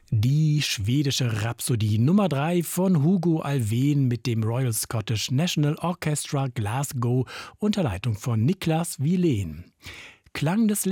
Die schwedische Rhapsodie Nummer 3 von Hugo Alfvén mit dem Royal Scottish National Orchestra Glasgow unter Leitung von Niklas Wilén. Klang des